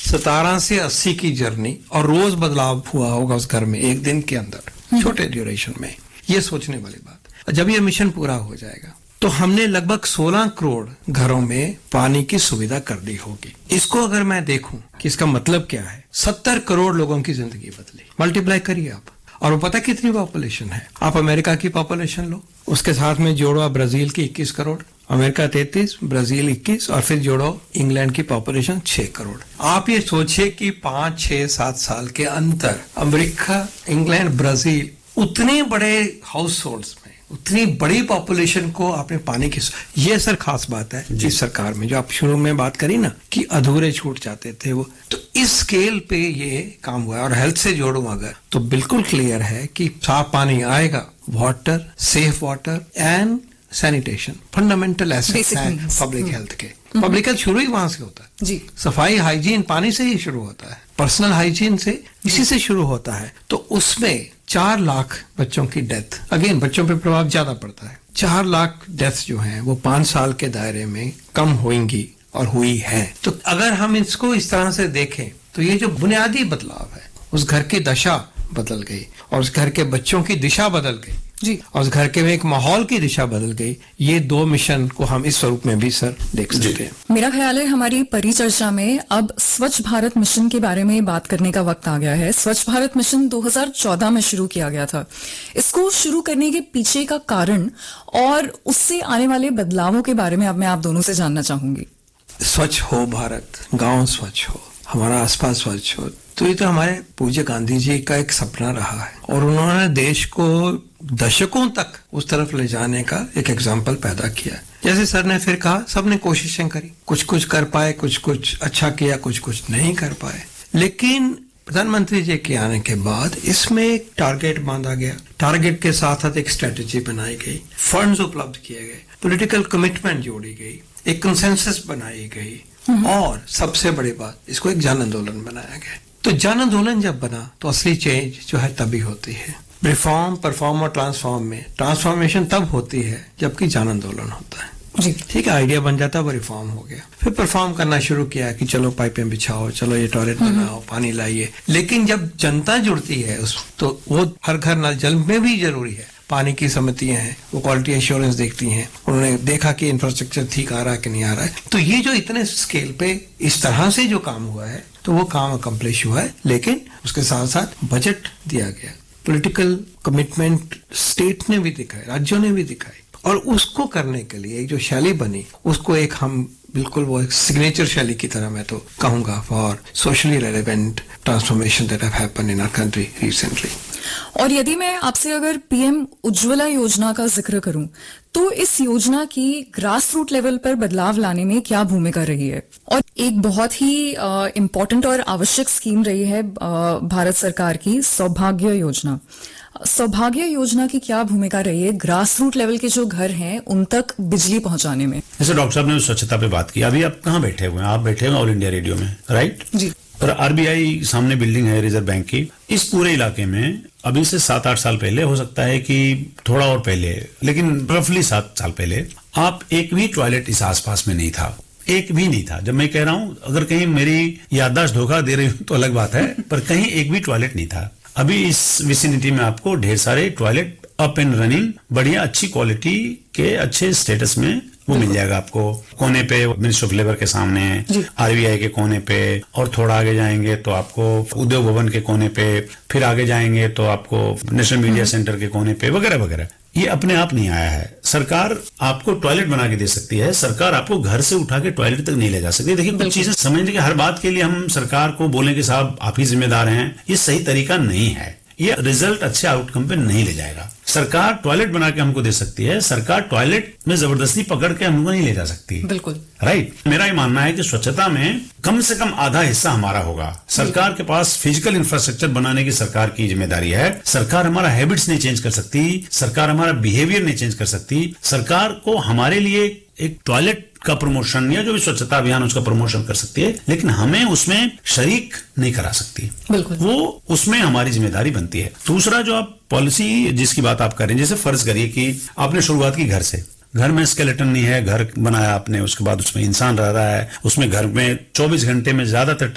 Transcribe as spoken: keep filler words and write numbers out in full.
सतारह से अस्सी की जर्नी और रोज बदलाव हुआ होगा उस घर में एक दिन के अंदर, छोटे ड्यूरेशन में। ये सोचने वाली बात। जब ये मिशन पूरा हो जाएगा तो हमने लगभग सोलह करोड़ घरों में पानी की सुविधा कर दी होगी। इसको अगर मैं देखूं कि इसका मतलब क्या है, सत्तर करोड़ लोगों की जिंदगी बदली। मल्टीप्लाई करिए आप, और वो पता कितनी पॉपुलेशन है? आप अमेरिका की पॉपुलेशन लो, उसके साथ में जोड़ो आप ब्राजील की इक्कीस करोड़, अमेरिका तैंतीस, ब्राजील इक्कीस, और फिर जोड़ो इंग्लैंड की पॉपुलेशन छह करोड़। आप ये सोचिए कि पांच छह सात साल के अंतर अमेरिका, इंग्लैंड, ब्राजील, उतने बड़े हाउस होल्ड्स में उतनी बड़ी पॉपुलेशन को आपने पानी की, ये सर खास बात है इस सरकार में। जो आप शुरू में बात करी ना कि अधूरे छूट जाते थे वो, तो इस स्केल पे ये काम हुआ है। और हेल्थ से जोड़ूं अगर, तो बिल्कुल क्लियर है कि साफ पानी आएगा, water, safe water and sanitation fundamental assets हैं पब्लिक हेल्थ के। पब्लिक हेल्थ शुरू ही वहां से होता है जी। सफाई, हाइजीन पानी से ही शुरू होता है, पर्सनल हाइजीन से, इसी से शुरू होता है। तो उसमें चार लाख बच्चों की डेथ, अगेन बच्चों पे प्रभाव ज्यादा पड़ता है। चार लाख डेथ जो हैं वो पांच साल के दायरे में कम होंगी और हुई है। तो अगर हम इसको इस तरह से देखें तो ये जो बुनियादी बदलाव है, उस घर की दशा बदल गई और उस घर के बच्चों की दिशा बदल गई जी, और उस घर के में एक माहौल की दिशा बदल गई। ये दो मिशन को हम इस स्वरूप में भी सर देख सकते हैं। मेरा ख्याल है हमारी परिचर्चा में अब स्वच्छ भारत मिशन के बारे में बात करने का वक्त आ गया है। स्वच्छ भारत मिशन दो हज़ार चौदह में शुरू किया गया था। इसको शुरू करने के पीछे का कारण और उससे आने वाले बदलावों के बारे में अब मैं आप दोनों से जानना चाहूंगी। स्वच्छ हो भारत, गांव स्वच्छ हो, हमारा आसपास स्वच्छ हो, तो ये तो हमारे पूज्य गांधी जी का एक सपना रहा है और उन्होंने देश को दशकों तक उस तरफ ले जाने का एक एग्जाम्पल पैदा किया। जैसे सर ने फिर कहा, सबने कोशिशें करी, कुछ कुछ कर पाए, कुछ कुछ अच्छा किया, कुछ कुछ नहीं कर पाए। लेकिन प्रधानमंत्री जी के आने के बाद इसमें एक टारगेट बांधा गया, टारगेट के साथ साथ एक स्ट्रेटेजी बनाई गई, फंड्स उपलब्ध किए गए, पॉलिटिकल कमिटमेंट जोड़ी गई, एक कंसेंसस बनाई गई, और सबसे बड़ी बात, इसको एक जन आंदोलन बनाया गया। तो जन आंदोलन जब बना तो असली चेंज जो है तभी होती है। रिफॉर्म, परफॉर्म और ट्रांसफॉर्म में ट्रांसफॉर्मेशन तब होती है जबकि जन आंदोलन होता है जी। ठीक है, आइडिया बन जाता है, वो रिफॉर्म हो गया। फिर परफॉर्म करना शुरू किया कि चलो पाइपें बिछाओ, चलो ये टॉयलेट बनाओ, पानी लाइए। लेकिन जब जनता जुड़ती है उस, तो वो हर घर नल जल में भी जरूरी है। पानी की समितियां हैं, वो क्वालिटी एश्योरेंस देखती हैं, उन्होंने देखा कि इंफ्रास्ट्रक्चर ठीक आ रहा है कि नहीं आ रहा है। तो ये जो इतने स्केल पे इस तरह से जो काम हुआ है, तो वो काम अकम्प्लिश हुआ है। लेकिन उसके साथ साथ बजट दिया गया, पॉलिटिकल कमिटमेंट स्टेट ने भी दिखाई, राज्यों ने भी दिखाई, और उसको करने के लिए एक जो शैली बनी, उसको एक हम बिल्कुल वो एक सिग्नेचर शैली की तरह मैं तो कहूंगा for socially relevant transformation that have happened in our country recently. और यदि मैं आपसे अगर पीएम उज्ज्वला योजना का जिक्र करूं, तो इस योजना की ग्रास रूट लेवल पर बदलाव लाने में क्या भूमिका रही है? और एक बहुत ही इम्पोर्टेंट और आवश्यक स्कीम रही है आ, भारत सरकार की सौभाग्य योजना। सौभाग्य योजना की क्या भूमिका रही है ग्रास रूट लेवल के जो घर हैं उन तक बिजली पहुंचाने में? जैसे डॉक्टर साहब ने स्वच्छता पे बात की, अभी आप कहाँ बैठे हुए हैं? आप बैठे हुए हैं ऑल इंडिया रेडियो में, राइट जी। और आरबीआई सामने बिल्डिंग है रिजर्व बैंक की। इस पूरे इलाके में अभी से सात आठ साल पहले, हो सकता है कि थोड़ा और पहले, लेकिन रफली सात साल पहले, आप एक भी टॉयलेट इस आसपास में नहीं था, एक भी नहीं था। जब मैं कह रहा हूं, अगर कहीं मेरी याददाश्त धोखा दे रही हूं तो अलग बात है, पर कहीं एक भी टॉयलेट नहीं था। अभी इस विसिनिटी में आपको ढेर सारे टॉयलेट अप एंड रनिंग, बढ़िया अच्छी क्वालिटी के अच्छे स्टेटस में वो मिल जाएगा आपको। कोने पे मिनिस्ट्री ऑफ लेबर के सामने, आरबीआई के कोने पे, और थोड़ा आगे जाएंगे तो आपको उद्योग भवन के कोने पे, फिर आगे जाएंगे तो आपको नेशनल मीडिया सेंटर के कोने पे, वगैरह वगैरह। ये अपने आप नहीं आया है। सरकार आपको टॉयलेट बना के दे सकती है, सरकार आपको घर से उठा के टॉयलेट तक नहीं ले जा सकती। देखिए, कुछ चीजें समझने की, हर बात के लिए हम सरकार को बोलें कि साहब आप ही जिम्मेदार हैं, ये सही तरीका नहीं है। ये रिजल्ट अच्छे आउटकम पे नहीं ले जाएगा। सरकार टॉयलेट बना के हमको दे सकती है, सरकार टॉयलेट में जबरदस्ती पकड़ के हमको नहीं ले जा सकती। बिल्कुल राइट। मेरा ये मानना है कि स्वच्छता में कम से कम आधा हिस्सा हमारा होगा। सरकार के पास फिजिकल इंफ्रास्ट्रक्चर बनाने की सरकार की जिम्मेदारी है। सरकार हमारा हैबिट्स नहीं चेंज कर सकती, सरकार हमारा बिहेवियर नहीं चेंज कर सकती। सरकार को हमारे लिए एक टॉयलेट का प्रमोशन या जो भी स्वच्छता अभियान उसका प्रमोशन कर सकती है, लेकिन हमें उसमें शरीक नहीं करा सकती। बिल्कुल, वो उसमें हमारी जिम्मेदारी बनती है। दूसरा जो आप पॉलिसी जिसकी बात आप कर रहे हैं, जैसे फर्ज करिए कि आपने शुरुआत की घर से, घर में स्केलेटन नहीं है, घर बनाया आपने, उसके बाद उसमें इंसान रह रहा है, उसमें घर में चौबीस घंटे में ज्यादातर